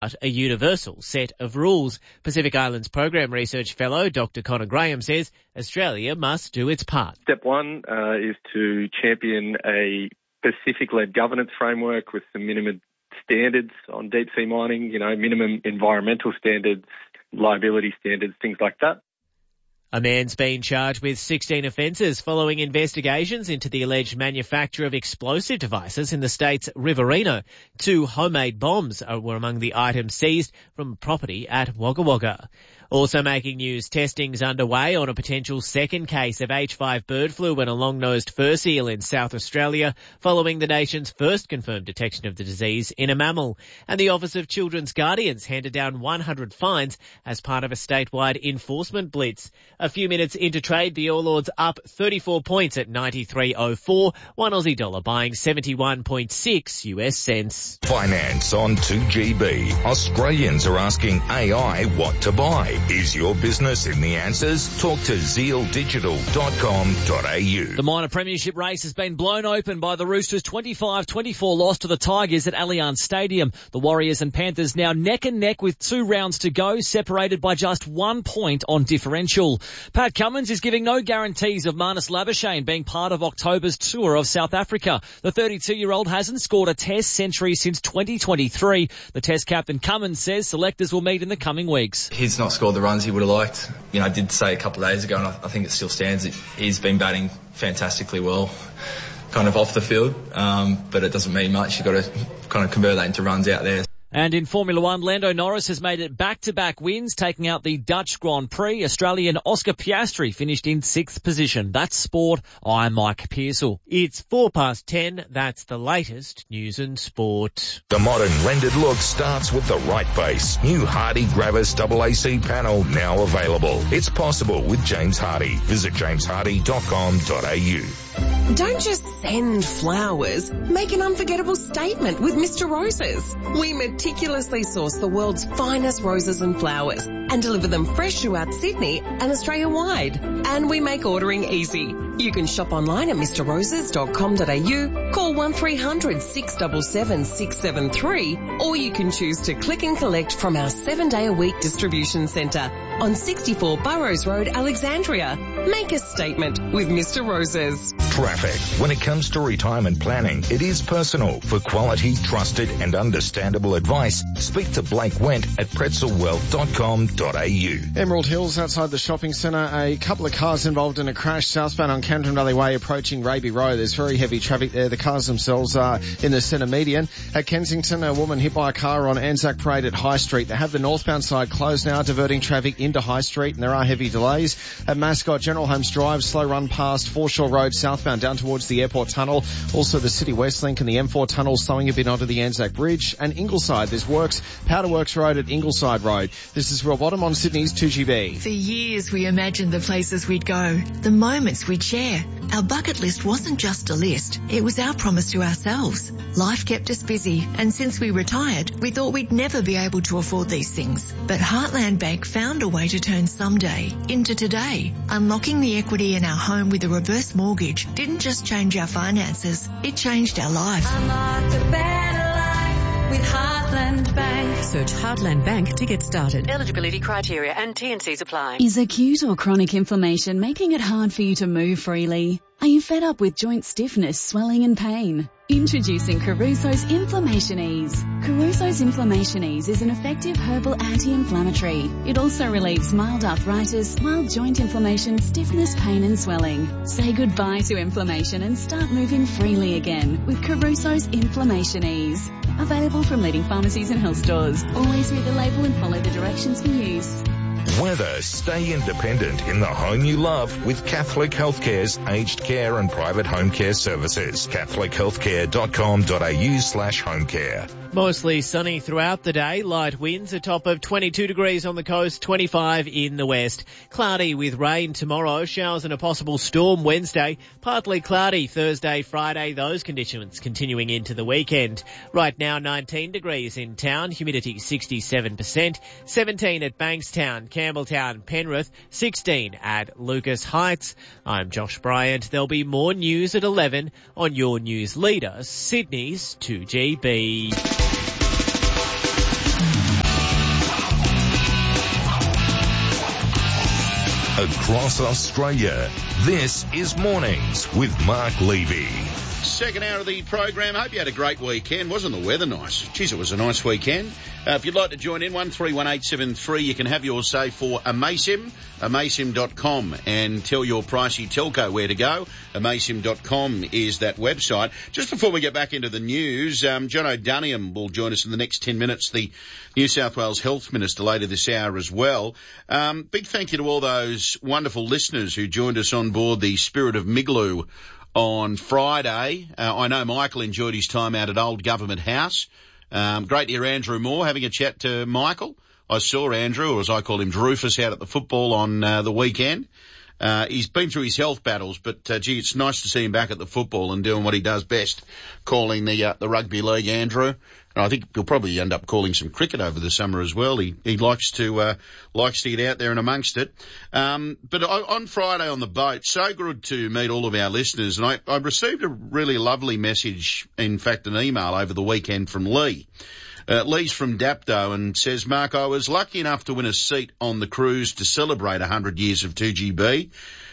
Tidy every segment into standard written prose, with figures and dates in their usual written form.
a universal set of rules. Pacific Islands Program Research Fellow Dr. Connor Graham says Australia must do its part. Step one is to champion a Pacific-led governance framework with some minimum standards on deep-sea mining, minimum environmental standards, liability standards, things like that. A man's been charged with 16 offences following investigations into the alleged manufacture of explosive devices in the state's Riverina. 2 homemade bombs were among the items seized from property at Wagga Wagga. Also making news, testing's underway on a potential second case of H5 bird flu in a long-nosed fur seal in South Australia, following the nation's first confirmed detection of the disease in a mammal. And the Office of Children's Guardians handed down 100 fines as part of a statewide enforcement blitz. A few minutes into trade, the All Ords up 34 points at 93.04, one Aussie dollar buying 71.6 US cents. Finance on 2GB. Australians are asking AI what to buy. Is your business in the answers? Talk to zealdigital.com.au. The minor premiership race has been blown open by the Roosters' 25-24 loss to the Tigers at Allianz Stadium. The Warriors and Panthers now neck and neck with 2 rounds to go, separated by just 1 point on differential. Pat Cummins is giving no guarantees of Marnus Labuschagne being part of October's tour of South Africa. The 32-year-old hasn't scored a Test century since 2023. The Test captain Cummins says selectors will meet in the coming weeks. He's not scored the runs he would have liked. I did say a couple of days ago, and I think it still stands, that he's been batting fantastically well, kind of off the field, but it doesn't mean much. You've got to kind of convert that into runs out there. And in Formula One, Lando Norris has made it back-to-back wins, taking out the Dutch Grand Prix. Australian Oscar Piastri finished in 6th position. That's sport. I'm Mike Pearsall. It's 10:04. That's the latest news and sport. The modern rendered look starts with the right base. New Hardy Gravis AAC panel now available. It's possible with James Hardy. Visit jameshardy.com.au. Don't just send flowers. Make an unforgettable statement with Mr. Roses. We meticulously source the world's finest roses and flowers and deliver them fresh throughout Sydney and Australia-wide. And we make ordering easy. You can shop online at mrroses.com.au, call 1300 677 673, or you can choose to click and collect from our 7-day-a-week distribution centre on 64 Burrows Road, Alexandria. Make a statement with Mr. Roses. Traffic. When it comes to retirement planning, it is personal. For quality, trusted and understandable advice, speak to Blake Wendt at pretzelwealth.com.au. Emerald Hills outside the shopping centre. A couple of cars involved in a crash southbound on Camden Valley Way approaching Raby Road. There's very heavy traffic there. The cars themselves are in the centre median. At Kensington, a woman hit by a car on Anzac Parade at High Street. They have the northbound side closed now, diverting traffic into High Street, and there are heavy delays. At Mascot, General Holmes Drive, slow run past Foreshore Road southbound down towards the Airport Tunnel. Also the City West Link and the M4 Tunnel slowing a bit onto the Anzac Bridge. And Ingleside, there's works, Powderworks Road at Ingleside Road. This is Rob Bottom on Sydney's 2GB. For years we imagined the places we'd go, the moments we'd share. Our bucket list wasn't just a list, it was our promise to ourselves. Life kept us busy, and since we retired, we thought we'd never be able to afford these things. But Heartland Bank found a way to turn someday into today. Unlocking the equity in our home with a reverse mortgage didn't just change our finances, it changed our life. Unlock a better life with Heartland Bank. Search Heartland Bank to get started. Eligibility criteria and T&Cs apply. Is acute or chronic inflammation making it hard for you to move freely? Are you fed up with joint stiffness, swelling and pain? Introducing Caruso's Inflammation Ease. Caruso's Inflammation Ease is an effective herbal anti-inflammatory. It also relieves mild arthritis, mild joint inflammation, stiffness, pain and swelling. Say goodbye to inflammation and start moving freely again with Caruso's Inflammation Ease. Available from leading pharmacies and health stores. Always read the label and follow the directions for use. Weather. Stay independent in the home you love with Catholic Healthcare's aged care and private home care services. catholichealthcare.com.au/homecare. Mostly sunny throughout the day. Light winds, a top of 22 degrees on the coast, 25 in the west. Cloudy with rain tomorrow. Showers and a possible storm Wednesday. Partly cloudy Thursday, Friday. Those conditions continuing into the weekend. Right now 19 degrees in town. Humidity 67%. 17 at Bankstown, Campbelltown, Penrith. 16 at Lucas Heights. I'm Josh Bryant. There'll be more news at 11 on your news leader, Sydney's 2GB. across Australia. This is Mornings with Mark Levy. Second hour of the program. Hope you had a great weekend. Wasn't the weather nice? Geez, it was a nice weekend. If you'd like to join in, 131873, you can have your say for amasim.com, and tell your pricey telco where to go. Amasim.com is that website. Just before we get back into the news, John O'Daniam will join us in the next 10 minutes, the New South Wales Health Minister, later this hour as well. Big thank you to all those wonderful listeners who joined us on board the Spirit of Migloo on Friday. I know Michael enjoyed his time out at Old Government House. Great to hear Andrew Moore having a chat to Michael. I saw Andrew, or as I call him, Drufus, out at the football on the weekend. He's been through his health battles, but gee, it's nice to see him back at the football and doing what he does best, calling the rugby league, Andrew. And I think he'll probably end up calling some cricket over the summer as well. He likes to get out there and amongst it. But on Friday on the boat, so good to meet all of our listeners. And I received a really lovely message, in fact, an email over the weekend from Lee. Lee's from Dapto and says, Mark, I was lucky enough to win a seat on the cruise to celebrate 100 years of 2GB.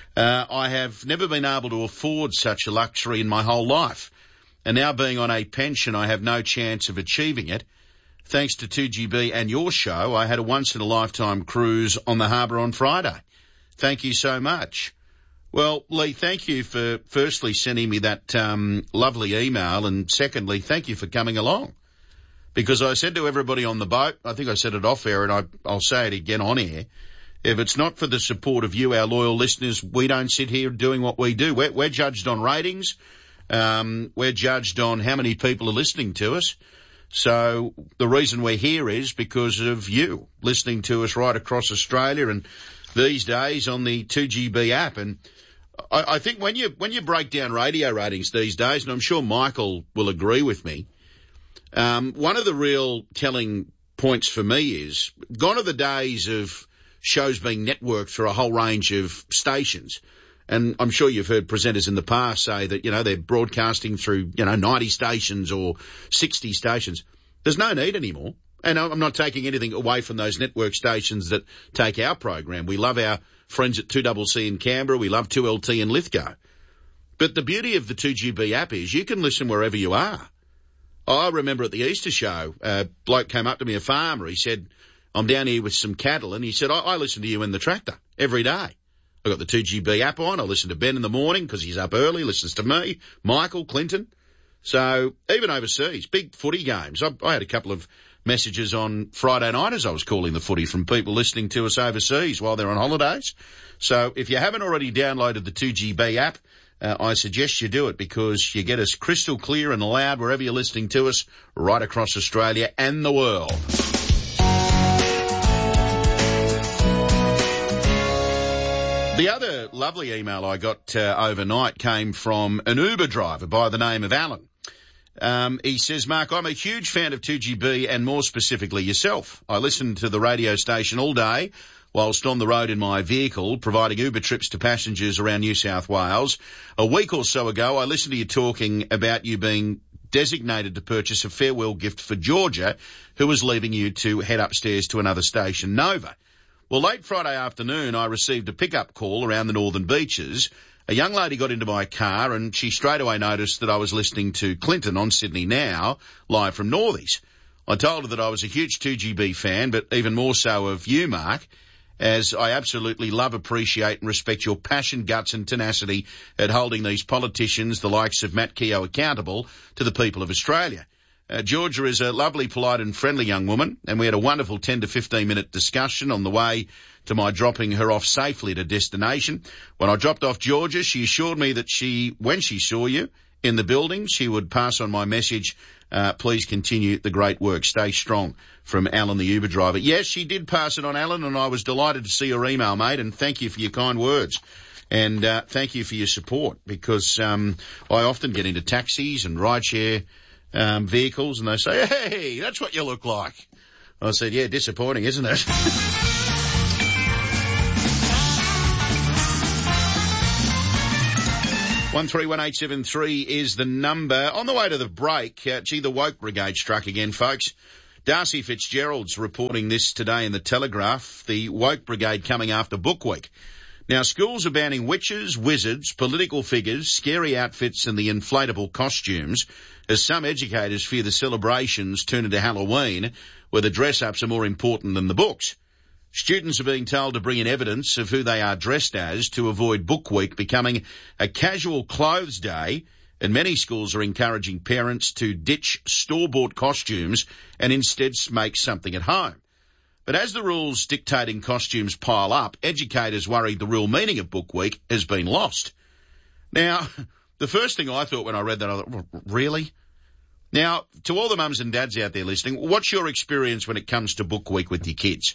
I have never been able to afford such a luxury in my whole life. And now being on a pension, I have no chance of achieving it. Thanks to 2GB and your show, I had a once-in-a-lifetime cruise on the harbour on Friday. Thank you so much. Well, Lee, thank you for firstly sending me that lovely email, and secondly, thank you for coming along. Because I said to everybody on the boat, I think I said it off air, and I'll say it again on air, if it's not for the support of you, our loyal listeners, we don't sit here doing what we do. We're judged on ratings. We're judged on how many people are listening to us. So the reason we're here is because of you listening to us right across Australia, and these days on the 2GB app. And I think when you break down radio ratings these days, and I'm sure Michael will agree with me, one of the real telling points for me is gone are the days of shows being networked through a whole range of stations. And I'm sure you've heard presenters in the past say that, they're broadcasting through, 90 stations or 60 stations. There's no need anymore. And I'm not taking anything away from those network stations that take our program. We love our friends at 2CC in Canberra. We love 2LT in Lithgow. But the beauty of the 2GB app is you can listen wherever you are. I remember at the Easter show, a bloke came up to me, a farmer. He said, I'm down here with some cattle. And he said, I listen to you in the tractor every day. I've got the 2GB app on. I listen to Ben in the morning because he's up early, listens to me, Michael, Clinton. So even overseas, big footy games. I had a couple of messages on Friday night as I was calling the footy from people listening to us overseas while they're on holidays. So if you haven't already downloaded the 2GB app, I suggest you do it because you get us crystal clear and loud wherever you're listening to us right across Australia and the world. The other lovely email I got overnight came from an Uber driver by the name of Alan. He says, Mark, I'm a huge fan of 2GB and more specifically yourself. I listen to the radio station all day whilst on the road in my vehicle, providing Uber trips to passengers around New South Wales. A week or so ago, I listened to you talking about you being designated to purchase a farewell gift for Georgia, who was leaving you to head upstairs to another station, Nova. Well, late Friday afternoon, I received a pickup call around the Northern Beaches. A young lady got into my car and she straight away noticed that I was listening to Clinton on Sydney Now, live from Northies. I told her that I was a huge 2GB fan, but even more so of you, Mark, as I absolutely love, appreciate and respect your passion, guts and tenacity at holding these politicians, the likes of Matt Keogh, accountable to the people of Australia. Georgia is a lovely, polite and friendly young woman, and we had a wonderful 10 to 15-minute discussion on the way to my dropping her off safely to destination. When I dropped off Georgia, she assured me that when she saw you in the building, she would pass on my message. Please continue the great work. Stay strong, from Alan, the Uber driver. Yes, she did pass it on, Alan, and I was delighted to see your email, mate, and thank you for your kind words. And thank you for your support, because I often get into taxis and rideshare vehicles, and they say, hey, that's what you look like. I said, yeah, disappointing, isn't it? 131873 is the number. On the way to the break, the Woke Brigade struck again, folks. Darcy Fitzgerald's reporting this today in the Telegraph. The Woke Brigade coming after Book Week. Now, schools are banning witches, wizards, political figures, scary outfits and the inflatable costumes, as some educators fear the celebrations turn into Halloween, where the dress-ups are more important than the books. Students are being told to bring in evidence of who they are dressed as to avoid Book Week becoming a casual clothes day, and many schools are encouraging parents to ditch store-bought costumes and instead make something at home. But as the rules dictating costumes pile up, educators worried the real meaning of Book Week has been lost. Now, the first thing I thought when I read that, I thought, really? Now, to all the mums and dads out there listening, what's your experience when it comes to Book Week with your kids?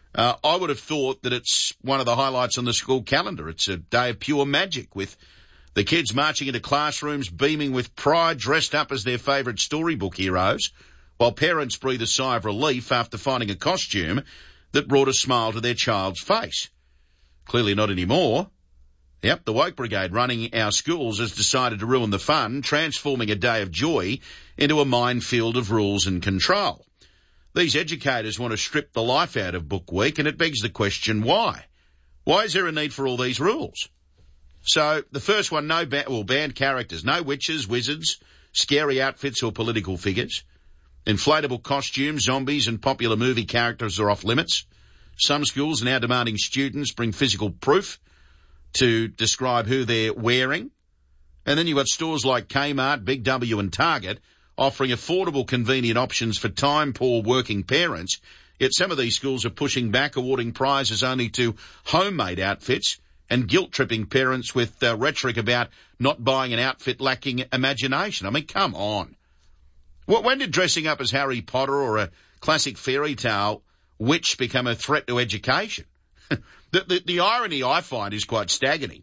I would have thought that it's one of the highlights on the school calendar. It's a day of pure magic with the kids marching into classrooms, beaming with pride, dressed up as their favourite storybook heroes, while parents breathe a sigh of relief after finding a costume that brought a smile to their child's face. Clearly not anymore. Yep, the Woke Brigade running our schools has decided to ruin the fun, transforming a day of joy into a minefield of rules and control. These educators want to strip the life out of Book Week, and it begs the question, why? Why is there a need for all these rules? So, the first one, banned characters, no witches, wizards, scary outfits or political figures. Inflatable costumes, zombies and popular movie characters are off limits. Some schools are now demanding students bring physical proof to describe who they're wearing. And then you've got stores like Kmart, Big W and Target offering affordable, convenient options for time-poor working parents. Yet some of these schools are pushing back, awarding prizes only to homemade outfits and guilt-tripping parents with rhetoric about not buying an outfit lacking imagination. I mean, come on. When did dressing up as Harry Potter or a classic fairy tale witch become a threat to education? The irony I find is quite staggering.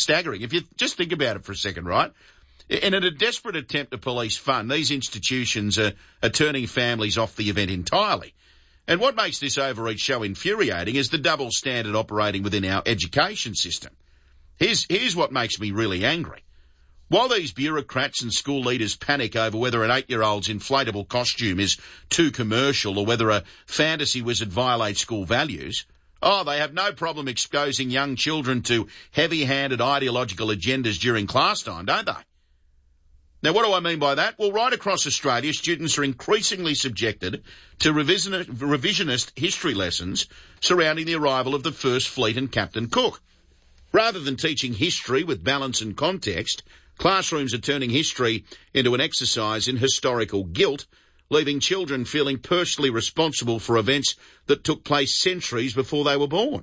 If you just think about it for a second, right? And in a desperate attempt to police fun, these institutions are turning families off the event entirely. And what makes this overreach so infuriating is the double standard operating within our education system. Here's what makes me really angry. While these bureaucrats and school leaders panic over whether an 8-year-old's inflatable costume is too commercial or whether a fantasy wizard violates school values, they have no problem exposing young children to heavy-handed ideological agendas during class time, don't they? Now, what do I mean by that? Well, right across Australia, students are increasingly subjected to revisionist history lessons surrounding the arrival of the First Fleet and Captain Cook. Rather than teaching history with balance and context, classrooms are turning history into an exercise in historical guilt, leaving children feeling personally responsible for events that took place centuries before they were born.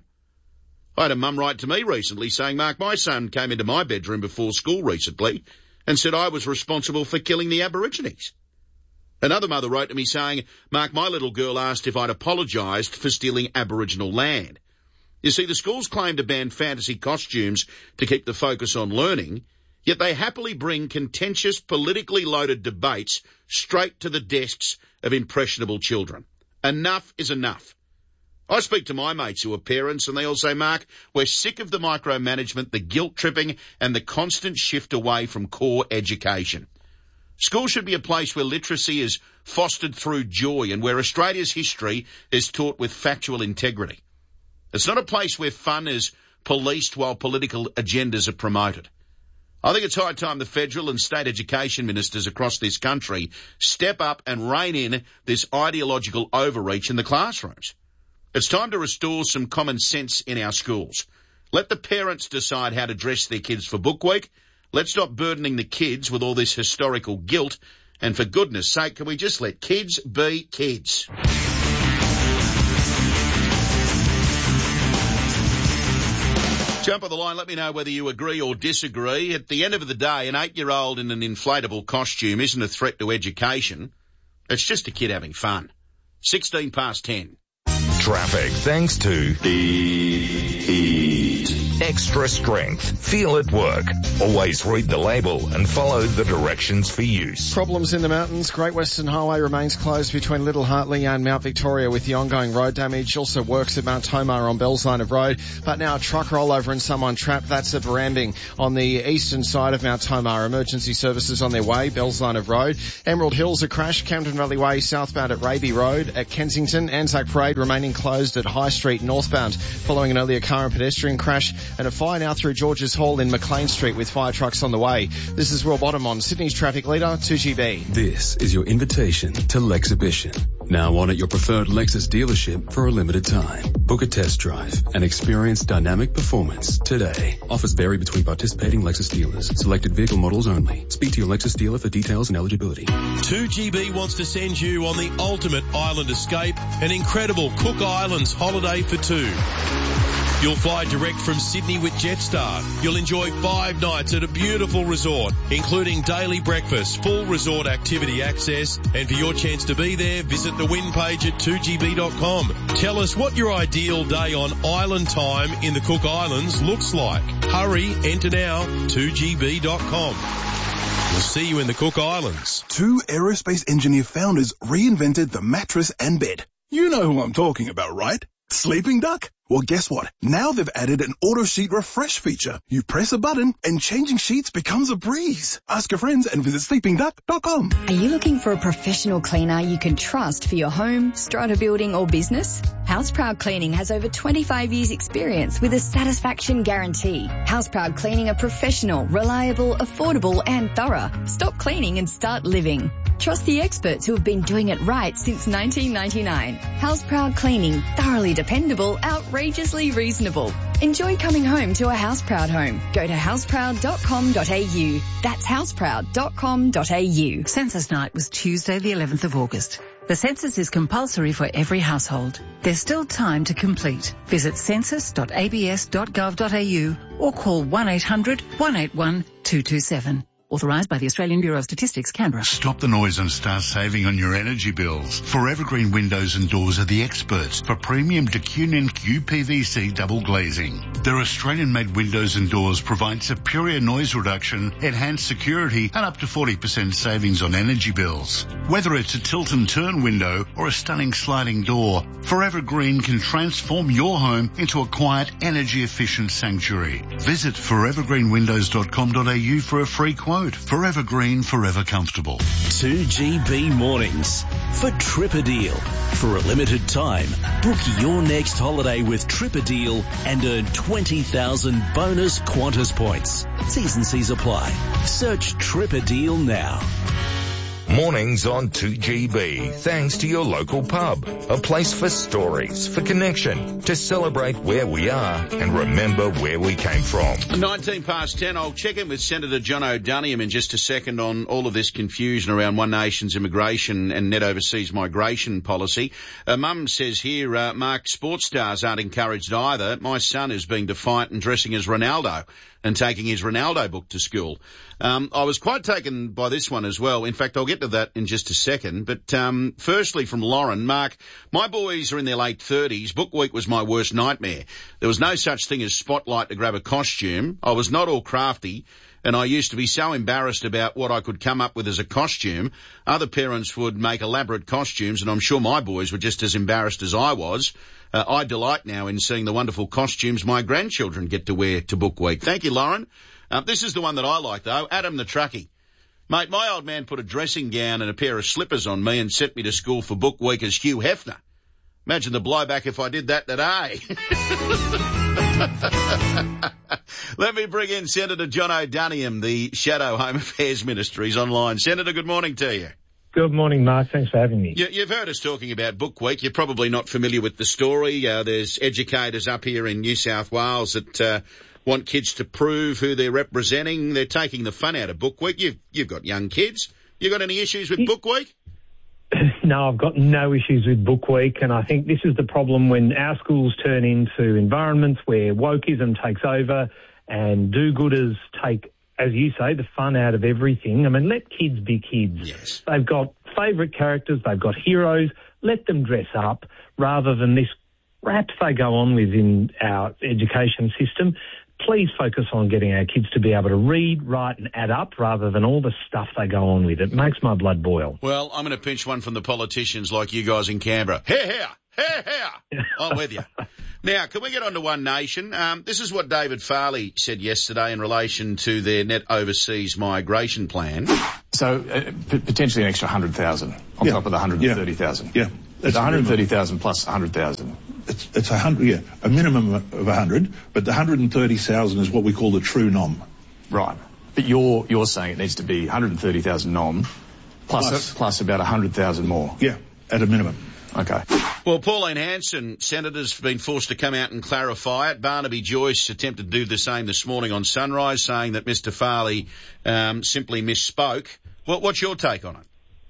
I had a mum write to me recently saying, Mark, my son came into my bedroom before school recently and said I was responsible for killing the Aborigines. Another mother wrote to me saying, Mark, my little girl asked if I'd apologised for stealing Aboriginal land. You see, the schools claim to ban fantasy costumes to keep the focus on learning, yet they happily bring contentious, politically loaded debates straight to the desks of impressionable children. Enough is enough. I speak to my mates who are parents and they all say, Mark, we're sick of the micromanagement, the guilt-tripping and the constant shift away from core education. School should be a place where literacy is fostered through joy and where Australia's history is taught with factual integrity. It's not a place where fun is policed while political agendas are promoted. I think it's high time the federal and state education ministers across this country step up and rein in this ideological overreach in the classrooms. It's time to restore some common sense in our schools. Let the parents decide how to dress their kids for Book Week. Let's stop burdening the kids with all this historical guilt. And for goodness sake, can we just let kids be kids? Jump on the line, let me know whether you agree or disagree. At the end of the day, an 8-year-old in an inflatable costume isn't a threat to education. It's just a kid having fun. 16 past 10. Traffic thanks to the heat. Extra strength. Feel it work. Always read the label and follow the directions for use. Problems in the mountains. Great Western Highway remains closed between Little Hartley and Mount Victoria with the ongoing road damage. Also works at Mount Tomah on Bell's Line of Road. But now a truck rollover and someone trapped. That's at Barambing on the eastern side of Mount Tomah. Emergency services on their way. Bell's Line of Road. Emerald Hills a crash. Camden Valley Way southbound at Raby Road. At Kensington, Anzac Parade remaining closed at High Street northbound following an earlier car and pedestrian crash. crash, and a fire now through Georges Hall in McLean Street with fire trucks on the way. This is Will Bottom on Sydney's traffic leader, 2GB. This is your invitation to Lexhibition. Now on at your preferred Lexus dealership for a limited time. Book a test drive and experience dynamic performance today. Offers vary between participating Lexus dealers. Selected vehicle models only. Speak to your Lexus dealer for details and eligibility. 2GB wants to send you on the ultimate island escape, an incredible Cook Islands holiday for two. You'll fly direct from Sydney with Jetstar. You'll enjoy 5 nights at a beautiful resort, including daily breakfast, full resort activity access, and for your chance to be there, visit the win page at 2gb.com. Tell us what your ideal day on island time in the Cook Islands looks like. Hurry, enter now, 2gb.com. We'll see you in the Cook Islands. 2 aerospace engineer founders reinvented the mattress and bed. You know who I'm talking about, right? Sleeping Duck? Well, guess what? Now they've added an auto sheet refresh feature. You press a button and changing sheets becomes a breeze. Ask your friends and visit sleepingduck.com. Are you looking for a professional cleaner you can trust for your home, strata building or business? Houseproud Cleaning has over 25 years experience with a satisfaction guarantee. Houseproud Cleaning are professional, reliable, affordable and thorough. Stop cleaning and start living. Trust the experts who have been doing it right since 1999. Houseproud Cleaning, thoroughly dependable, outrageously reasonable. Enjoy coming home to a Houseproud home. Go to houseproud.com.au. That's houseproud.com.au. Census night was Tuesday the 11th of August. The census is compulsory for every household. There's still time to complete. Visit census.abs.gov.au or call 1-800 181 227. Authorised by the Australian Bureau of Statistics, Canberra. Stop the noise and start saving on your energy bills. Forever Green Windows and Doors are the experts for premium Decunion QPVC double glazing. Their Australian-made windows and doors provide superior noise reduction, enhanced security, and up to 40% savings on energy bills. Whether it's a tilt and turn window or a stunning sliding door, Forever Green can transform your home into a quiet, energy-efficient sanctuary. Visit forevergreenwindows.com.au for a free quote. Forever Green, forever comfortable. 2GB Mornings for Tripper-Deal. For a limited time, book your next holiday with Tripper-Deal and earn 20,000 bonus Qantas points. T's and C's apply. Search Tripper-Deal now. Mornings on 2GB, thanks to your local pub. A place for stories, for connection, to celebrate where we are and remember where we came from. 19 past 10, I'll check in with Senator John O'Daniam in just a second on all of this confusion around One Nation's immigration and net overseas migration policy. Mum says here, Mark, sports stars aren't encouraged either. My son is being defiant and dressing as Ronaldo and taking his Ronaldo book to school. I was quite taken by this one as well. In fact, I'll get to that in just a second. But firstly, from Lauren, Mark, my boys are in their late 30s. Book week was my worst nightmare. There was no such thing as Spotlight to grab a costume. I was not all crafty, and I used to be so embarrassed about what I could come up with as a costume. Other parents would make elaborate costumes, and I'm sure my boys were just as embarrassed as I was. I delight now in seeing the wonderful costumes my grandchildren get to wear to Book Week. Thank you, Lauren. This is the one that I like, though. Adam the Truckie. Mate, my old man put a dressing gown and a pair of slippers on me and sent me to school for Book Week as Hugh Hefner. Imagine the blowback if I did that today. Let me bring in Senator John O'Daniam, the Shadow Home Affairs Minister. He's online. Senator, good morning to you. Good morning, Mark. Thanks for having me. You've heard us talking about Book Week. You're probably not familiar with the story. There's educators up here in New South Wales that want kids to prove who they're representing. They're taking the fun out of Book Week. You've got young kids. You got any issues with Book Week? No, I've got no issues with Book Week, and I think this is the problem when our schools turn into environments where wokeism takes over and do-gooders take, as you say, the fun out of everything. I mean, let kids be kids. Yes. They've got favourite characters, they've got heroes. Let them dress up rather than this crap they go on with in our education system. Please focus on getting our kids to be able to read, write and add up rather than all the stuff they go on with. It makes my blood boil. Well, I'm going to pinch one from the politicians like you guys in Canberra. Here. I'm with you. Now, can we get on to One Nation? This is what David Farley said yesterday in relation to their net overseas migration plan. So, potentially an extra 100,000 on top of the 130,000. Yeah. It's 130,000 plus 100,000. it's 100, yeah, a minimum of 100, but the 130,000 is what we call the true nom. Right. But you're saying it needs to be 130,000 nom plus about 100,000 more. Yeah, at a minimum. Okay. Well, Pauline Hanson, Senator's been forced to come out and clarify it. Barnaby Joyce attempted to do the same this morning on Sunrise, saying that Mr Farley simply misspoke. What's your take on it?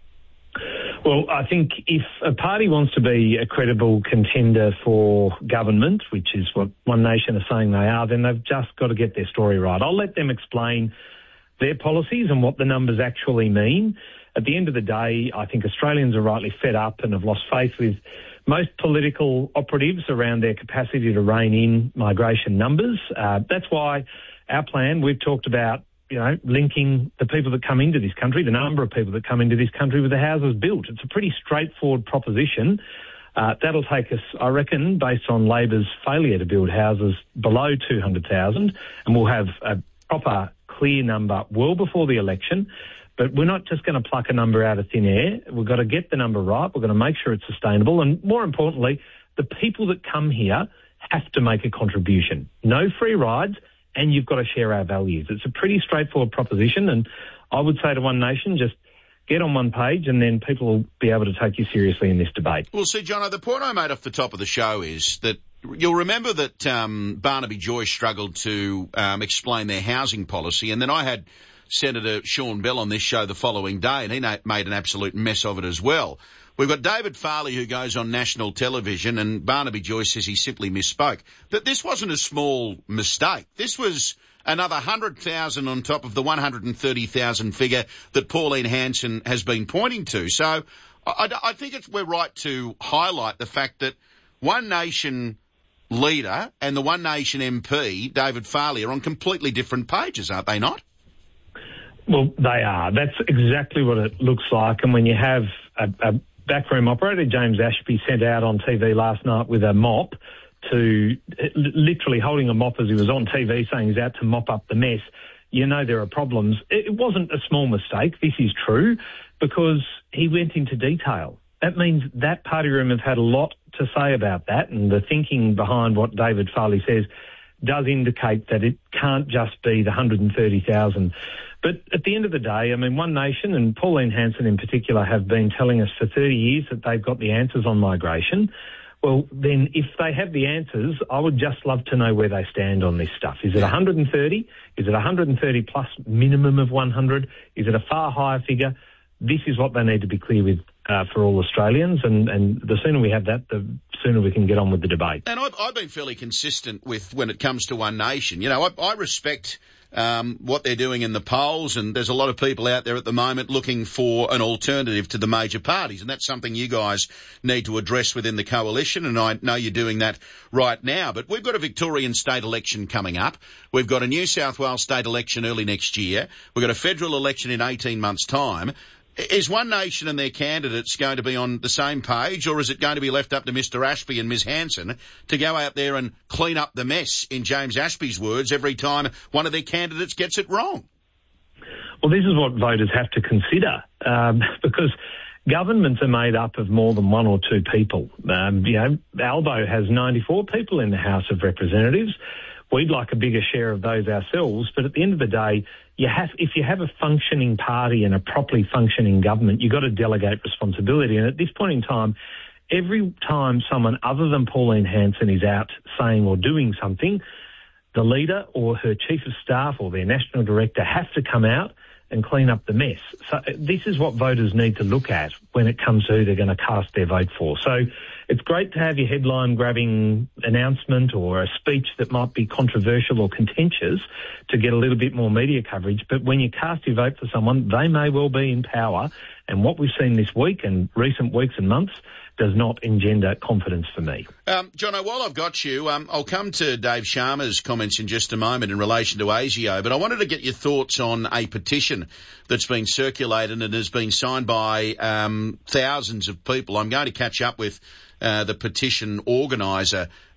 Well, I think if a party wants to be a credible contender for government, which is what One Nation are saying they are, then they've just got to get their story right. I'll let them explain their policies and what the numbers actually mean. At the end of the day, I think Australians are rightly fed up and have lost faith with most political operatives around their capacity to rein in migration numbers. That's why our plan, we've talked about, linking the people that come into this country, the number of people that come into this country with the houses built. It's a pretty straightforward proposition. That'll take us, I reckon, based on Labor's failure to build houses below 200,000, and we'll have a proper, clear number well before the election. But we're not just going to pluck a number out of thin air. We've got to get the number right. We're going to make sure it's sustainable. And more importantly, the people that come here have to make a contribution. No free rides, and you've got to share our values. It's a pretty straightforward proposition. And I would say to One Nation, just get on one page and then people will be able to take you seriously in this debate. Well, see, Jono, the point I made off the top of the show is that you'll remember that Barnaby Joyce struggled to explain their housing policy, and then I had Senator Sean Bell on this show the following day, and he made an absolute mess of it as well. We've got David Farley, who goes on national television, and Barnaby Joyce says he simply misspoke. That this wasn't a small mistake. This was another 100,000 on top of the 130,000 figure that Pauline Hanson has been pointing to. So I think we're right to highlight the fact that One Nation leader and the One Nation MP, David Farley, are on completely different pages, aren't they not? Well, they are. That's exactly what it looks like. And when you have a backroom operator, James Ashby, sent out on TV last night with a mop literally holding a mop as he was on TV saying he's out to mop up the mess, there are problems. It wasn't a small mistake. This is true because he went into detail. That means that party room have had a lot to say about that, and the thinking behind what David Farley says does indicate that it can't just be the 130,000. But at the end of the day, One Nation and Pauline Hanson in particular have been telling us for 30 years that they've got the answers on migration. Well, then if they have the answers, I would just love to know where they stand on this stuff. Is it 130? Is it 130 plus minimum of 100? Is it a far higher figure? This is what they need to be clear with for all Australians, and the sooner we have that, the sooner we can get on with the debate. And I've been fairly consistent with when it comes to One Nation. I respect what they're doing in the polls, and there's a lot of people out there at the moment looking for an alternative to the major parties, and that's something you guys need to address within the coalition, and I know you're doing that right now. But we've got a Victorian state election coming up. We've got a New South Wales state election early next year. We've got a federal election in 18 months' time. Is One Nation and their candidates going to be on the same page, or is it going to be left up to Mr Ashby and Ms Hanson to go out there and clean up the mess, in James Ashby's words, every time one of their candidates gets it wrong? Well, this is what voters have to consider, because governments are made up of more than one or two people. Albo has 94 people in the House of Representatives. We'd like a bigger share of those ourselves, but at the end of the day, if you have a functioning party and a properly functioning government, you've got to delegate responsibility. And at this point in time, every time someone other than Pauline Hanson is out saying or doing something, the leader or her chief of staff or their national director have to come out and clean up the mess. So this is what voters need to look at when it comes to who they're going to cast their vote for. So it's great to have your headline-grabbing announcement or a speech that might be controversial or contentious to get a little bit more media coverage, but when you cast your vote for someone, they may well be in power, and what we've seen this week and recent weeks and months does not engender confidence for me. Jono, while I've got you, I'll come to Dave Sharma's comments in just a moment in relation to ASIO, but I wanted to get your thoughts on a petition that's been circulated and has been signed by thousands of people. I'm going to catch up with the petition organiser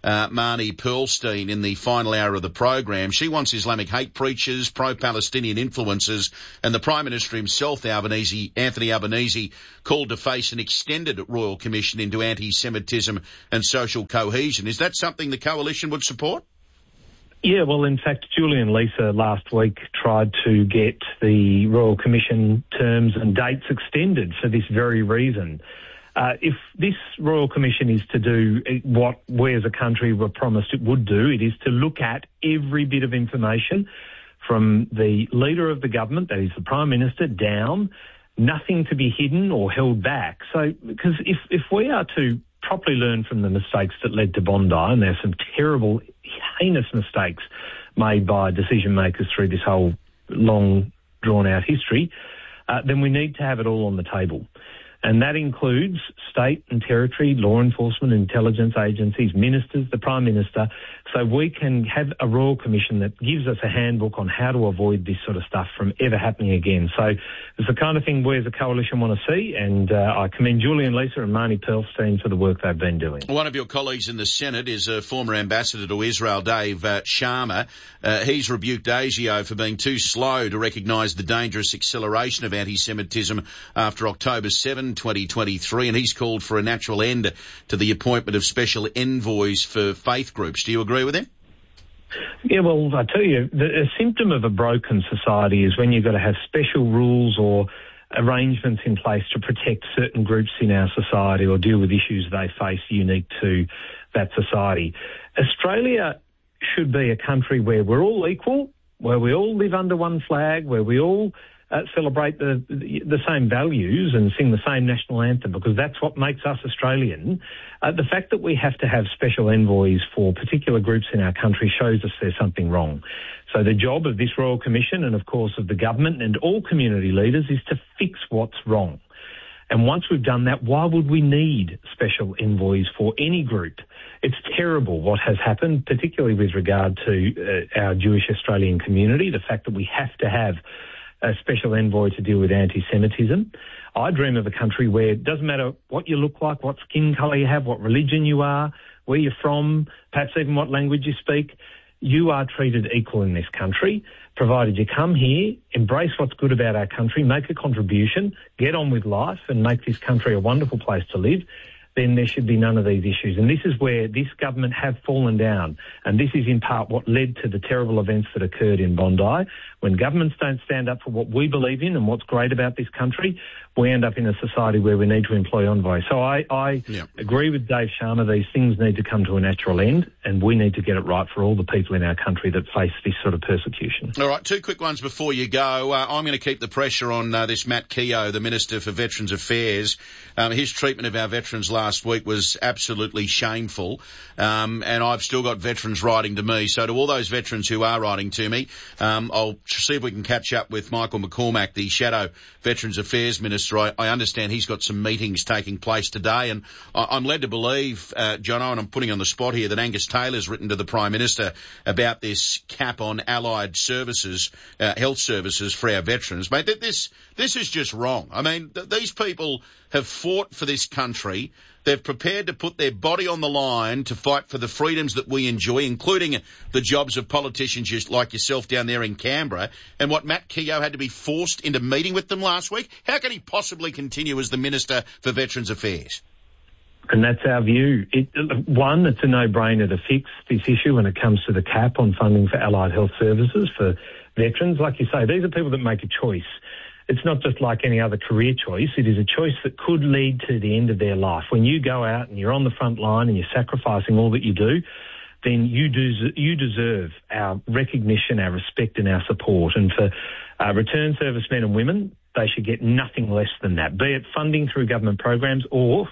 Marnie Pearlstein, in the final hour of the program. She wants Islamic hate preachers, pro-Palestinian influencers, and the Prime Minister himself, Anthony Albanese, called to face an extended Royal Commission into anti-Semitism and social cohesion. Is that something the Coalition would support? Yeah, well, in fact, Julian Leeser last week tried to get the Royal Commission terms and dates extended for this very reason. If this Royal Commission is to do what we as a country were promised it would do, it is to look at every bit of information from the leader of the government, that is the Prime Minister, down, nothing to be hidden or held back. So, because if we are to properly learn from the mistakes that led to Bondi, and there's some terrible, heinous mistakes made by decision makers through this whole long, drawn-out history, then we need to have it all on the table. And that includes state and territory, law enforcement, intelligence agencies, ministers, the Prime Minister, so we can have a Royal Commission that gives us a handbook on how to avoid this sort of stuff from ever happening again. So it's the kind of thing we as a coalition want to see, and I commend Julian Leeser and Marnie Pearlstein for the work they've been doing. One of your colleagues in the Senate is a former ambassador to Israel, Dave Sharma. He's rebuked ASIO for being too slow to recognise the dangerous acceleration of anti-Semitism after October 7, 2023, and he's called for a natural end to the appointment of special envoys for faith groups. Do you agree with him? Yeah, well, I tell you, a symptom of a broken society is when you've got to have special rules or arrangements in place to protect certain groups in our society or deal with issues they face unique to that society. Australia should be a country where we're all equal, where we all live under one flag, where we all celebrate the same values and sing the same national anthem, because that's what makes us Australian. The fact that we have to have special envoys for particular groups in our country shows us there's something wrong. So the job of this Royal Commission and, of course, of the government and all community leaders is to fix what's wrong. And once we've done that, why would we need special envoys for any group? It's terrible what has happened, particularly with regard to our Jewish Australian community, the fact that we have to have a special envoy to deal with anti-Semitism. I dream of a country where it doesn't matter what you look like, what skin colour you have, what religion you are, where you're from, perhaps even what language you speak. You are treated equal in this country, provided you come here, embrace what's good about our country, make a contribution, get on with life and make this country a wonderful place to live. Then there should be none of these issues. And this is where this government have fallen down. And this is in part what led to the terrible events that occurred in Bondi. When governments don't stand up for what we believe in and what's great about this country, we end up in a society where we need to employ envoys. So I agree with Dave Sharma. These things need to come to a natural end, and we need to get it right for all the people in our country that face this sort of persecution. All right, two quick ones before you go. I'm going to keep the pressure on this Matt Keogh, the Minister for Veterans Affairs. His treatment of our veterans last week was absolutely shameful, and I've still got veterans writing to me. So to all those veterans who are writing to me, I'll see if we can catch up with Michael McCormack, the Shadow Veterans Affairs Minister. I understand he's got some meetings taking place today, and I'm led to believe, Jono, and I'm putting on the spot here, that Angus Taylor's written to the Prime Minister about this cap on allied services, health services for our veterans. Mate, this is just wrong. I mean, these people have fought for this country. They've prepared to put their body on the line to fight for the freedoms that we enjoy, including the jobs of politicians just like yourself down there in Canberra. And what Matt Keogh had to be forced into meeting with them last week, how can he possibly continue as the Minister for Veterans Affairs? And that's our view. One, it's a no-brainer to fix this issue when it comes to the cap on funding for allied health services for veterans. Like you say, these are people that make a choice. It's not just like any other career choice. It is a choice that could lead to the end of their life. When you go out and you're on the front line and you're sacrificing all that you do, then you deserve our recognition, our respect and our support. And for return servicemen and women, they should get nothing less than that, be it funding through government programs or,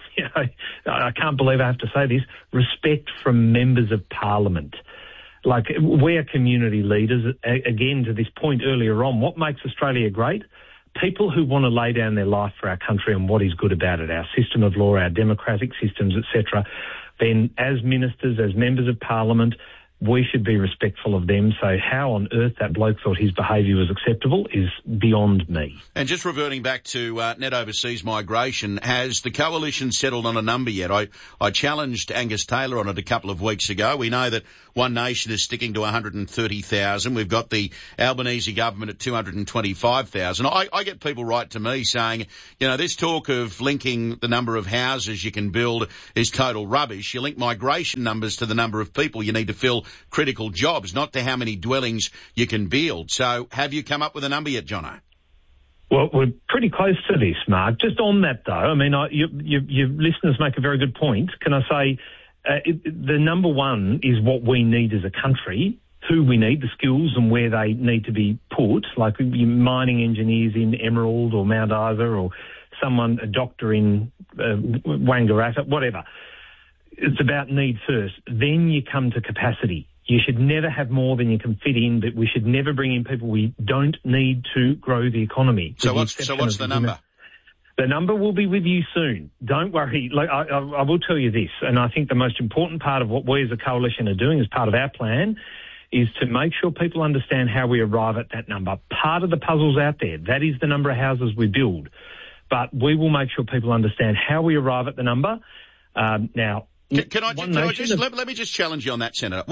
I can't believe I have to say this, respect from members of parliament. Like, we're community leaders. Again, to this point earlier on, what makes Australia great? People who want to lay down their life for our country and what is good about it, our system of law, our democratic systems, etc., then as ministers, as members of parliament, We should be respectful of them. So how on earth that bloke thought his behaviour was acceptable is beyond me. And just reverting back to net overseas migration, has the coalition settled on a number yet? I challenged Angus Taylor on it a couple of weeks ago. We know that One Nation is sticking to 130,000. We've got the Albanese government at 225,000. I get people write to me saying, you know, this talk of linking the number of houses you can build is total rubbish. You link migration numbers to the number of people you need to fill critical jobs, not to how many dwellings you can build. So have you come up with a number yet, Jono? Well, we're pretty close to this, Mark. Just on that, though, I mean, your listeners make a very good point. Can I say the number one is what we need as a country, who we need, the skills and where they need to be put, like mining engineers in Emerald or Mount Isa or a doctor in Wangaratta, whatever. It's about need first. Then you come to capacity. You should never have more than you can fit in, but we should never bring in people we don't need to grow the economy. So what's the number? The number will be with you soon. Don't worry. Like, I will tell you this, and I think the most important part of what we as a coalition are doing as part of our plan is to make sure people understand how we arrive at that number. Part of the puzzle's out there. That is the number of houses we build. But we will make sure people understand how we arrive at the number. Now, let me just challenge you on that, Senator.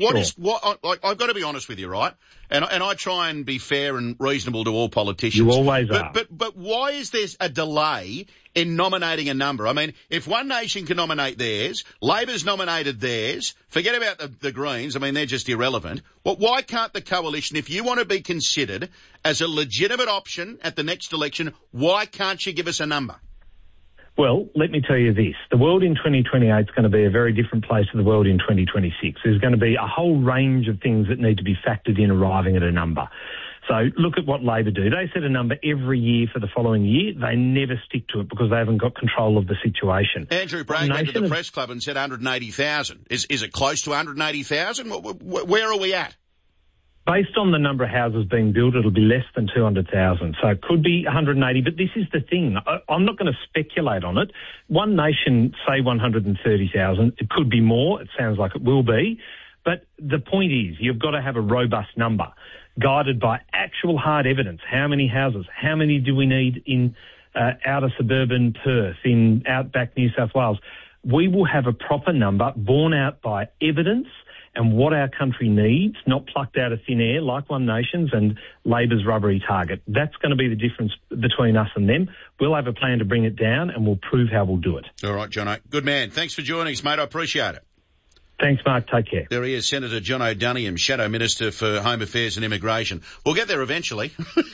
I've got to be honest with you, right? And I try and be fair and reasonable to all politicians. You always are. But why is there a delay in nominating a number? I mean, if One Nation can nominate theirs, Labor's nominated theirs, forget about the Greens, I mean, they're just irrelevant. Well, why can't the coalition, if you want to be considered as a legitimate option at the next election, why can't you give us a number? Well, let me tell you this. The world in 2028 is going to be a very different place to the world in 2026. There's going to be a whole range of things that need to be factored in arriving at a number. So look at what Labor do. They set a number every year for the following year. They never stick to it because they haven't got control of the situation. Andrew Bragg went to the press club and said 180,000. Is it close to 180,000? Where are we at? Based on the number of houses being built, it'll be less than 200,000. So it could be 180, but this is the thing. I'm not going to speculate on it. One Nation say 130,000. It could be more. It sounds like it will be. But the point is, you've got to have a robust number guided by actual hard evidence. How many houses? How many do we need in outer suburban Perth, in outback New South Wales? We will have a proper number borne out by evidence and what our country needs, not plucked out of thin air like One Nation's and Labor's rubbery target. That's going to be the difference between us and them. We'll have a plan to bring it down and we'll prove how we'll do it. All right, Jono. Good man. Thanks for joining us, mate. I appreciate it. Thanks, Mark. Take care. There he is, Senator John O'Daniam, Shadow Minister for Home Affairs and Immigration. We'll get there eventually.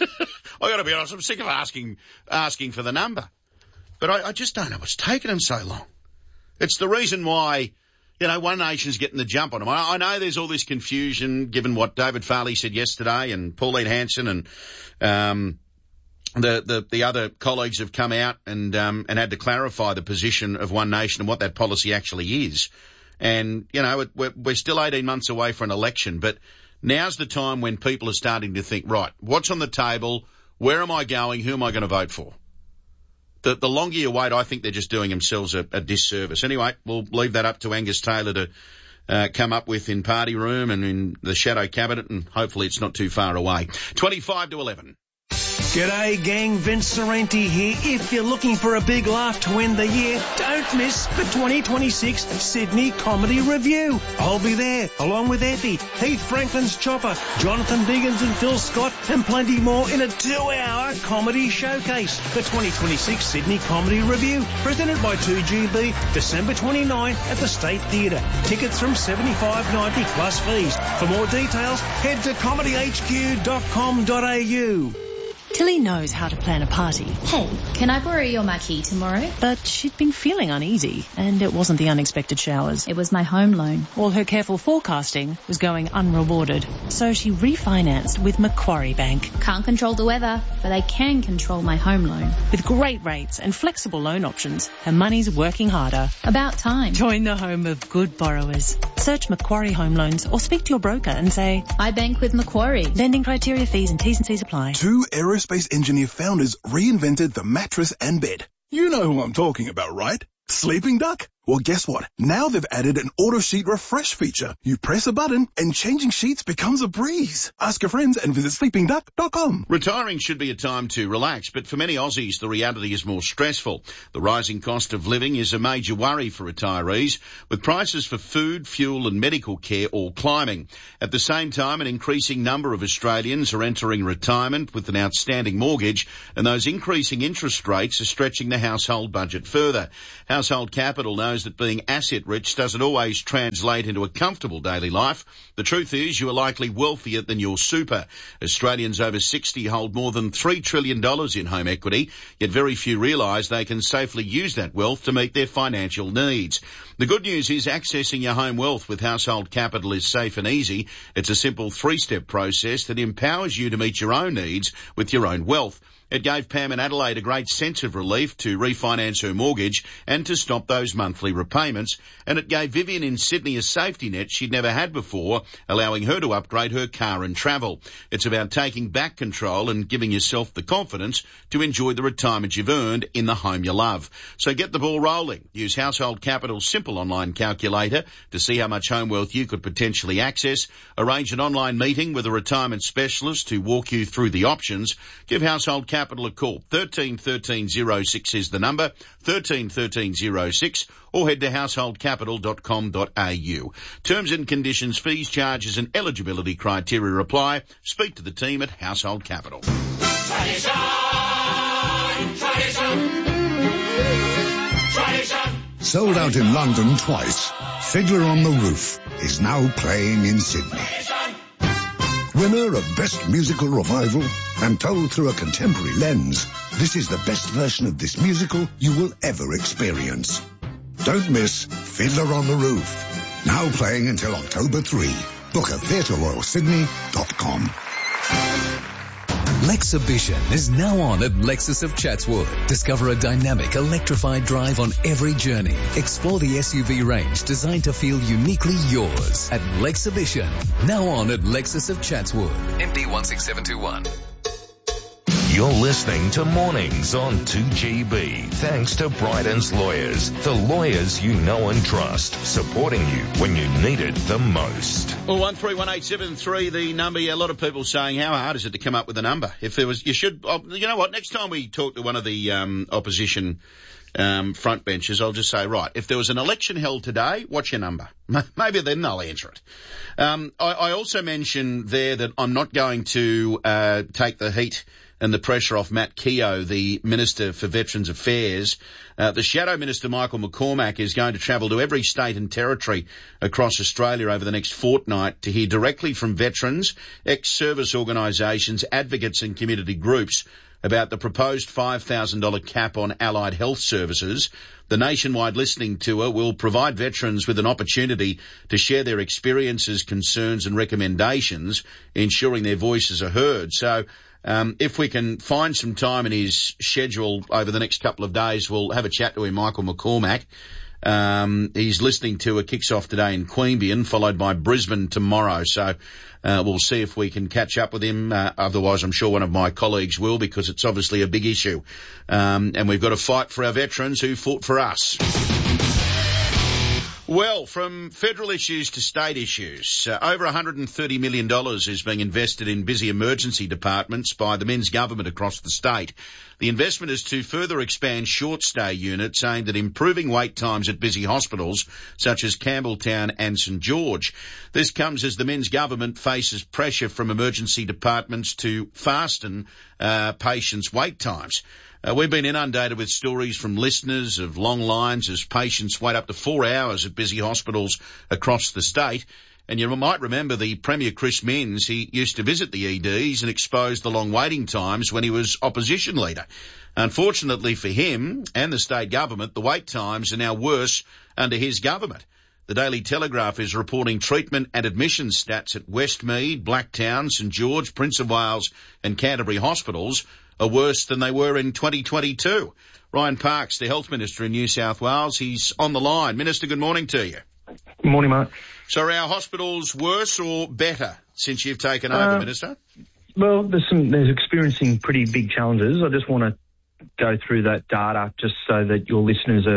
I got to be honest, I'm sick of asking for the number. But I just don't know what's taken them so long. It's the reason why, you know, One Nation's getting the jump on them. I know there's all this confusion given what David Farley said yesterday and Pauline Hanson and the other colleagues have come out and had to clarify the position of One Nation and what that policy actually is. And, you know, we're still 18 months away from an election, but now's the time when people are starting to think, right, what's on the table? Where am I going? Who am I going to vote for? The longer you wait, I think they're just doing themselves a disservice. Anyway, we'll leave that up to Angus Taylor to come up with in party room and in the shadow cabinet, and hopefully it's not too far away. 25 to 11. G'day gang, Vince Sorrenti here. If you're looking for a big laugh to end the year, don't miss the 2026 Sydney Comedy Review. I'll be there, along with Effie, Heath Franklin's Chopper, Jonathan Biggins and Phil Scott, and plenty more in a 2-hour comedy showcase. The 2026 Sydney Comedy Review, presented by 2GB, December 29 at the State Theatre. Tickets from $75.90 plus fees. For more details, head to comedyhq.com.au. Tilly knows how to plan a party. Hey, can I borrow your marquee tomorrow? But she'd been feeling uneasy, and it wasn't the unexpected showers. It was my home loan. All her careful forecasting was going unrewarded. So she refinanced with Macquarie Bank. Can't control the weather, but I can control my home loan. With great rates and flexible loan options, her money's working harder. About time. Join the home of good borrowers. Search Macquarie Home Loans or speak to your broker and say, I bank with Macquarie. Lending criteria, fees and T's and C's apply. Two aerospace engineer founders reinvented the mattress and bed. You know who I'm talking about, right? Sleeping Duck. Well, guess what? Now they've added an auto sheet refresh feature. You press a button and changing sheets becomes a breeze. Ask your friends and visit sleepingduck.com. Retiring should be a time to relax, but for many Aussies, the reality is more stressful. The rising cost of living is a major worry for retirees, with prices for food, fuel and medical care all climbing. At the same time, an increasing number of Australians are entering retirement with an outstanding mortgage, and those increasing interest rates are stretching the household budget further. Household Capital knows that being asset-rich doesn't always translate into a comfortable daily life. The truth is you are likely wealthier than your super. Australians over 60 hold more than $3 trillion in home equity, yet very few realise they can safely use that wealth to meet their financial needs. The good news is accessing your home wealth with Household Capital is safe and easy. It's a simple three-step process that empowers you to meet your own needs with your own wealth. It gave Pam in Adelaide a great sense of relief to refinance her mortgage and to stop those monthly repayments. And it gave Vivian in Sydney a safety net she'd never had before, allowing her to upgrade her car and travel. It's about taking back control and giving yourself the confidence to enjoy the retirement you've earned in the home you love. So get the ball rolling. Use Household Capital's simple online calculator to see how much home wealth you could potentially access. Arrange an online meeting with a retirement specialist to walk you through the options. Give Household Capital a call. 13 13 06 is the number, 13 13 06, or head to householdcapital.com.au. Terms and conditions, fees, charges and eligibility criteria apply. Speak to the team at Household Capital. Tradition, tradition, tradition. Sold out in London twice, Fiddler on the Roof is now playing in Sydney. Winner of Best Musical Revival and told through a contemporary lens, this is the best version of this musical you will ever experience. Don't miss Fiddler on the Roof. Now playing until October 3. Book at theatreroyalsydney.com. Lexibition is now on at Lexus of Chatswood. Discover a dynamic, electrified drive on every journey. Explore the SUV range designed to feel uniquely yours at Lexibition. Now on at Lexus of Chatswood. MD 16721. You're listening to Mornings on 2GB. Thanks to Bryden's Lawyers, the lawyers you know and trust, supporting you when you need it the most. Well, 131873, the number. Yeah, a lot of people saying, how hard is it to come up with a number? If there was, you know what, next time we talk to one of the opposition front benches, I'll just say, right, if there was an election held today, what's your number? Maybe then they'll answer it. I also mentioned there that I'm not going to take the heat and the pressure off Matt Keogh, the Minister for Veterans Affairs. The Shadow Minister, Michael McCormack, is going to travel to every state and territory across Australia over the next fortnight to hear directly from veterans, ex-service organisations, advocates and community groups about the proposed $5,000 cap on allied health services. The nationwide listening tour will provide veterans with an opportunity to share their experiences, concerns and recommendations, ensuring their voices are heard. So if we can find some time in his schedule over the next couple of days, we'll have a chat to him, Michael McCormack. His listening tour kicks off today in Queanbeyan, followed by Brisbane tomorrow. So we'll see if we can catch up with him. Otherwise, I'm sure one of my colleagues will, because it's obviously a big issue. And we've got to fight for our veterans who fought for us. Well, from federal issues to state issues, over $130 million is being invested in busy emergency departments by the Men's government across the state. The investment is to further expand short-stay units aimed at improving wait times at busy hospitals such as Campbelltown and St George. This comes as the Men's government faces pressure from emergency departments to fasten patients' wait times. We've been inundated with stories from listeners of long lines as patients wait up to 4 hours at busy hospitals across the state. And you might remember the Premier Chris Minns. He used to visit the EDs and expose the long waiting times when he was opposition leader. Unfortunately for him and the state government, the wait times are now worse under his government. The Daily Telegraph is reporting treatment and admissions stats at Westmead, Blacktown, St George, Prince of Wales and Canterbury hospitals are worse than they were in 2022. Ryan Parks, the Health Minister in New South Wales, he's on the line. Minister, good morning to you. Good morning, Mark. So are our hospitals worse or better since you've taken over, Minister? Well, there's experiencing pretty big challenges. I just want to go through that data just so that your listeners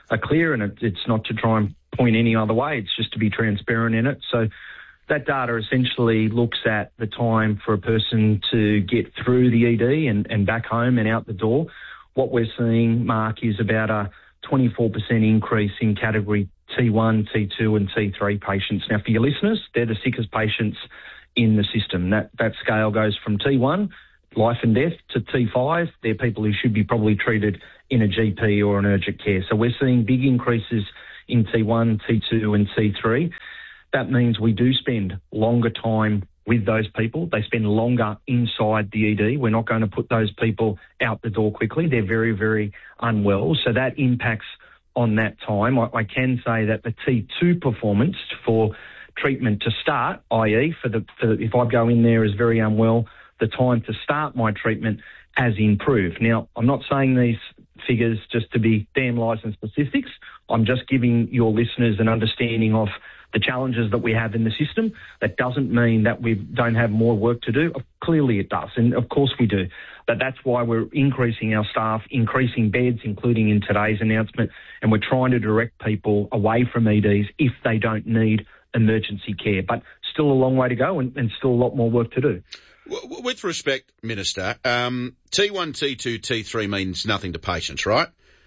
clear, and it's not to try and point any other way. It's just to be transparent in it. So that data essentially looks at the time for a person to get through the ED and back home and out the door. What we're seeing, Mark, is about a 24% increase in category T1, T2 and T3 patients. Now, for your listeners, they're the sickest patients in the system. That scale goes from T1, life and death, to T5. They're people who should be probably treated in a GP or an urgent care. So we're seeing big increases in T1, T2 and T3. That means we do spend longer time with those people. They spend longer inside the ED. We're not going to put those people out the door quickly. They're very, very unwell. So that impacts on that time. I can say that the T2 performance for treatment to start, i.e. if I go in there as very unwell, the time to start my treatment has improved. Now, I'm not saying these figures just to be damn licensed statistics. I'm just giving your listeners an understanding of the challenges that we have in the system. That doesn't mean that we don't have more work to do. Clearly it does, and of course we do. But that's why we're increasing our staff, increasing beds, including in today's announcement, and we're trying to direct people away from EDs if they don't need emergency care. But still a long way to go and still a lot more work to do. With respect, Minister, T1, T2, T3 means nothing to patients, right?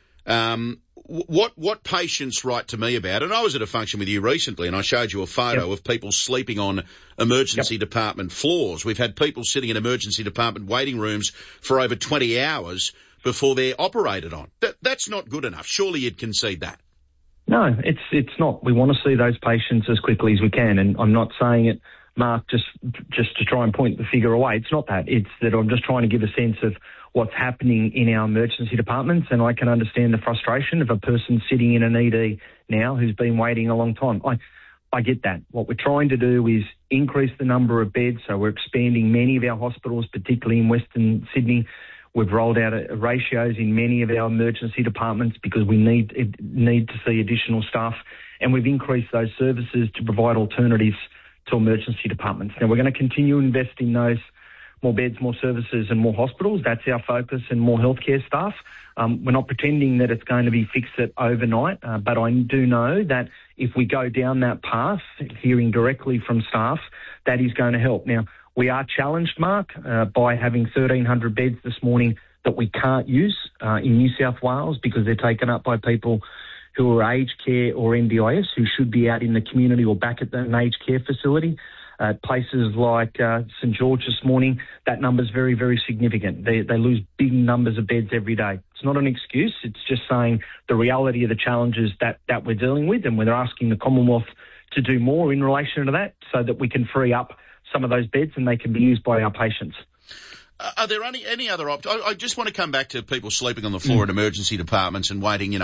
What patients write to me about, and I was at a function with you recently and I showed you a photo of people sleeping on emergency department floors. We've had people sitting in emergency department waiting rooms for over 20 hours before they're operated on. That's not good enough. Surely you'd concede that. No, it's not. We want to see those patients as quickly as we can, and I'm not saying it, Mark, just to try and point the figure away. It's not that. It's that I'm just trying to give a sense of what's happening in our emergency departments, and I can understand the frustration of a person sitting in an ED now who's been waiting a long time. I get that. What we're trying to do is increase the number of beds, so we're expanding many of our hospitals, particularly in Western Sydney. We've rolled out ratios in many of our emergency departments because we need to see additional staff, and we've increased those services to provide alternatives to emergency departments. Now, we're going to continue to invest in those more beds, more services and more hospitals. That's our focus, and more healthcare staff. We're not pretending that it's going to be fixed overnight, but I do know that if we go down that path, hearing directly from staff, that is going to help. Now, we are challenged, Mark, by having 1,300 beds this morning that we can't use in New South Wales because they're taken up by people who are aged care or NDIS who should be out in the community or back at an aged care facility. Places like St George this morning, that number's very, very significant. They lose big numbers of beds every day. It's not an excuse. It's just saying the reality of the challenges that we're dealing with, and we're asking the Commonwealth to do more in relation to that so that we can free up some of those beds and they can be used by our patients. Are there any other options? I just want to come back to people sleeping on the floor in emergency departments and waiting,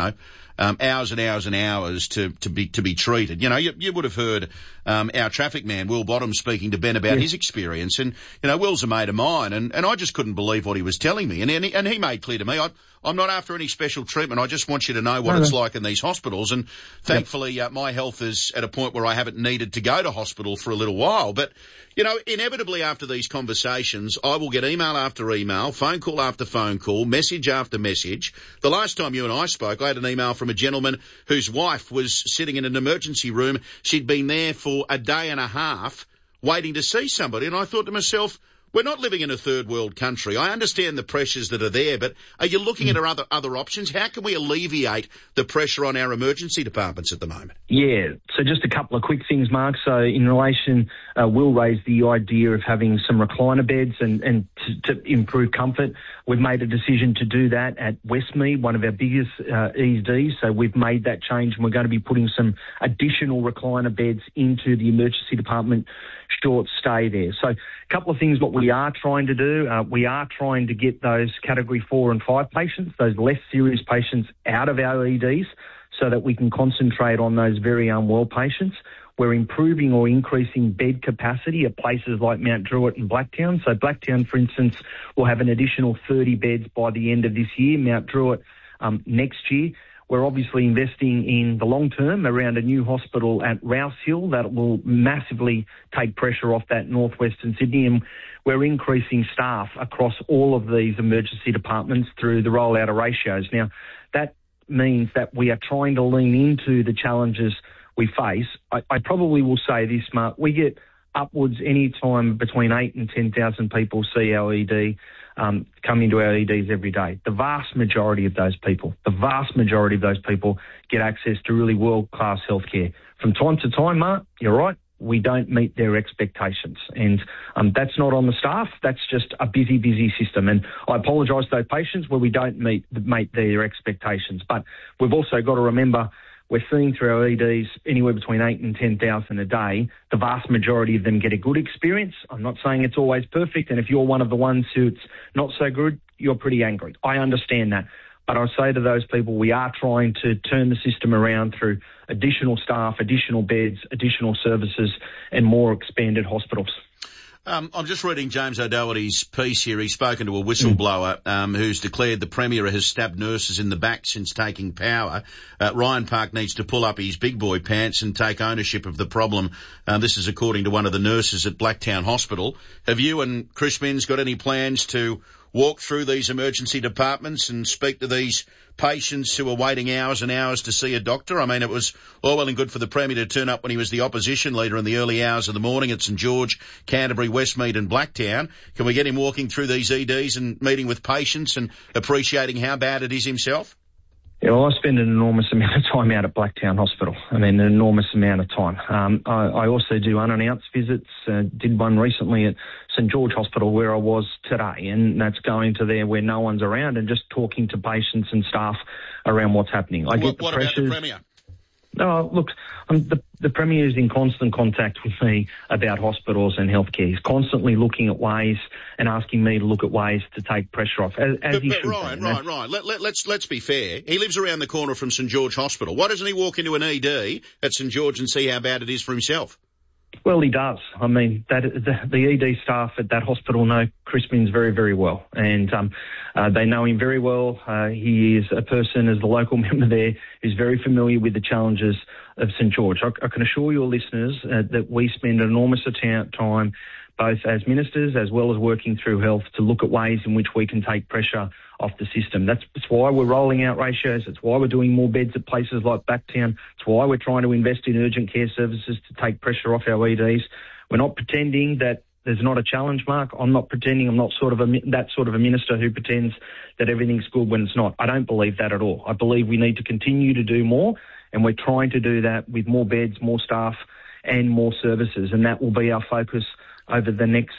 hours and hours and hours to be treated. You would have heard our traffic man, Will Bottom, speaking to Ben about his experience. And, Will's a mate of mine, and I just couldn't believe what he was telling me. And he made clear to me, I'm not after any special treatment. I just want you to know what it's like in these hospitals. And thankfully, my health is at a point where I haven't needed to go to hospital for a little while. But, inevitably after these conversations, I will get email after email, phone call after phone call, message after message. The last time you and I spoke, I had an email from a gentleman whose wife was sitting in an emergency room. She'd been there for a day and a half waiting to see somebody. And I thought to myself, we're not living in a third world country. I understand the pressures that are there, but are you looking at other options? How can we alleviate the pressure on our emergency departments at the moment? Yeah, so just a couple of quick things, Mark. So in relation, we'll raise the idea of having some recliner beds and to improve comfort. We've made a decision to do that at Westmead, one of our biggest EDs. So we've made that change, and we're going to be putting some additional recliner beds into the emergency department short stay there. So a couple of things what we are trying to do. We are trying to get those category 4 and 5 patients, those less serious patients, out of our EDs so that we can concentrate on those very unwell patients. We're improving or increasing bed capacity at places like Mount Druitt and Blacktown. So Blacktown, for instance, will have an additional 30 beds by the end of this year, Mount Druitt next year. We're obviously investing in the long term around a new hospital at Rouse Hill that will massively take pressure off that northwestern Sydney, and we're increasing staff across all of these emergency departments through the rollout of ratios. Now, that means that we are trying to lean into the challenges we face. I probably will say this, Mark. We get upwards any time between 8 and 10,000 people see our ED, come into our EDs every day. The vast majority of those people get access to really world-class healthcare. From time to time, Mark, you're right, we don't meet their expectations. And that's not on the staff. That's just a busy system. And I apologise to those patients where we don't meet their expectations. But we've also got to remember we're seeing through our EDs anywhere between 8 and 10,000 a day. The vast majority of them get a good experience. I'm not saying it's always perfect. And if you're one of the ones who it's not so good, you're pretty angry. I understand that. But I say to those people, we are trying to turn the system around through additional staff, additional beds, additional services, and more expanded hospitals. I'm just reading James O'Doherty's piece here. He's spoken to a whistleblower who's declared the Premier has stabbed nurses in the back since taking power. Ryan Park needs to pull up his big boy pants and take ownership of the problem. This is according to one of the nurses at Blacktown Hospital. Have you and Chris Minns got any plans to walk through these emergency departments and speak to these patients who are waiting hours and hours to see a doctor? I mean, it was all well and good for the Premier to turn up when he was the opposition leader in the early hours of the morning at St George, Canterbury, Westmead and Blacktown. Can we get him walking through these EDs and meeting with patients and appreciating how bad it is himself? Yeah, well, I spend an enormous amount of time out at Blacktown Hospital. I mean, an enormous amount of time. I also do unannounced visits. Did one recently at St George Hospital where I was today, and that's going to there where no one's around and just talking to patients and staff around what's happening. What about the Premier? No, look, the Premier is in constant contact with me about hospitals and healthcare. He's constantly looking at ways and asking me to look at ways to take pressure off. But Ryan, let's be fair. He lives around the corner from St George Hospital. Why doesn't he walk into an ED at St George and see how bad it is for himself? Well, he does. I mean, the ED staff at that hospital know Chris Minns very, very well, and they know him very well. He is a person, as the local member there, who's very familiar with the challenges of St George. I can assure your listeners that we spend an enormous amount of time, both as ministers as well as working through health, to look at ways in which we can take pressure off the system. That's why we're rolling out ratios. It's why we're doing more beds at places like Blacktown. It's why we're trying to invest in urgent care services to take pressure off our EDs. We're not pretending that there's not a challenge, Mark. I'm not pretending. I'm not that sort of a minister who pretends that everything's good when it's not. I don't believe that at all. I believe we need to continue to do more, and we're trying to do that with more beds, more staff, and more services, and that will be our focus over the next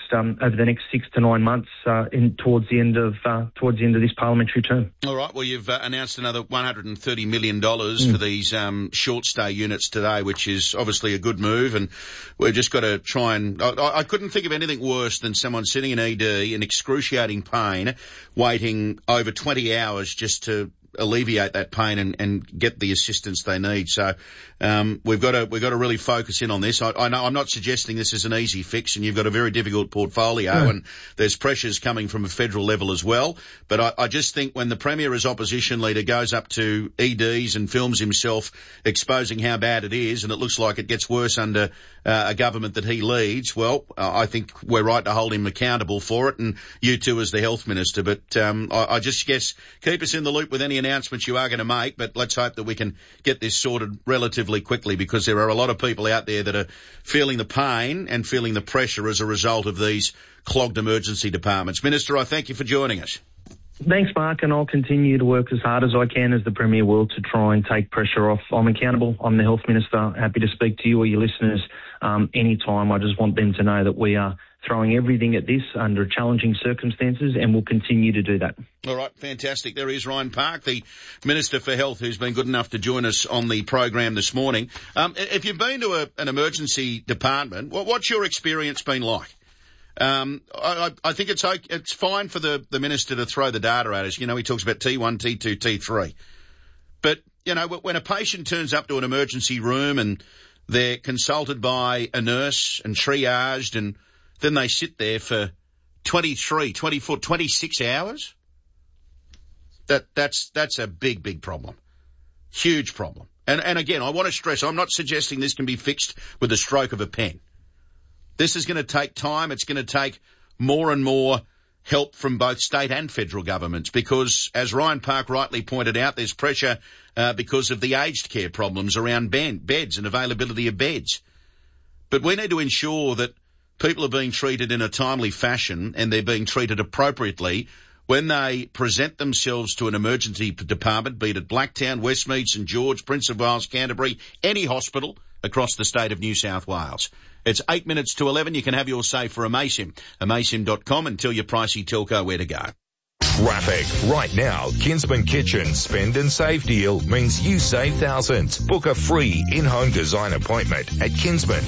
6 to 9 months, towards the end of this parliamentary term. All right. Well, you've announced another $130 million for these short stay units today, which is obviously a good move. And we've just got to try and. I couldn't think of anything worse than someone sitting in ED in excruciating pain, waiting over 20 hours just to alleviate that pain and get the assistance they need. So we've got to really focus in on this. I know I'm not suggesting this is an easy fix, and you've got a very difficult portfolio, and there's pressures coming from a federal level as well. But I just think when the Premier as opposition leader goes up to EDs and films himself exposing how bad it is, and it looks like it gets worse under a government that he leads, well, I think we're right to hold him accountable for it, and you too as the health minister. But I just guess keep us in the loop with any announcements you are going to make, but let's hope that we can get this sorted relatively quickly, because there are a lot of people out there that are feeling the pain and feeling the pressure as a result of these clogged emergency departments. Minister, I thank you for joining us. Thanks, Mark, and I'll continue to work as hard as I can as the Premier will to try and take pressure off. I'm accountable. I'm the Health Minister. Happy to speak to you or your listeners anytime. I just want them to know that we are throwing everything at this under challenging circumstances, and we'll continue to do that. All right, fantastic. There is Ryan Park, the Minister for Health, who's been good enough to join us on the program this morning. If you've been to an emergency department, what's your experience been like? I think it's fine for the Minister to throw the data at us. You know, he talks about T1, T2, T3. But, you know, when a patient turns up to an emergency room and they're consulted by a nurse and triaged, and then they sit there for 23, 24, 26 hours, that's a big problem. Huge problem. And again, I want to stress, I'm not suggesting this can be fixed with a stroke of a pen. This is going to take time. It's going to take more and more help from both state and federal governments because, as Ryan Park rightly pointed out, there's pressure because of the aged care problems around beds and availability of beds. But we need to ensure that people are being treated in a timely fashion and they're being treated appropriately when they present themselves to an emergency department, be it at Blacktown, Westmead, St George, Prince of Wales, Canterbury, any hospital across the state of New South Wales. It's 8 minutes to 11. You can have your say for Amaysim. Amaysim.com and tell your pricey telco where to go. Traffic. Right now, Kinsman Kitchen Spend and Save deal means you save thousands. Book a free in-home design appointment at Kinsman.